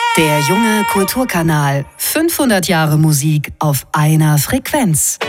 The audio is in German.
Der junge Kulturkanal. 500 Jahre Musik auf einer Frequenz.